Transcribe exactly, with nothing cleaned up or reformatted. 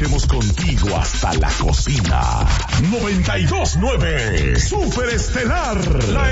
iremos contigo hasta la cocina. noventa y dos nueve Super Estelar, la